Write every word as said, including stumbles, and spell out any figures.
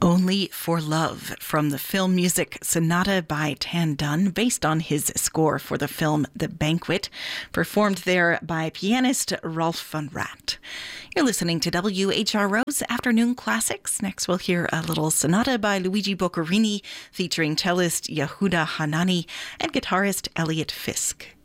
Only for Love from the film music Sonata by Tan Dun, based on his score for the film The Banquet, performed there by pianist Rolf van Raat. You're listening to W H R O's Afternoon Classics. Next we'll hear a little sonata by Luigi Boccherini featuring cellist Yehuda Hanani and guitarist Elliot Fisk.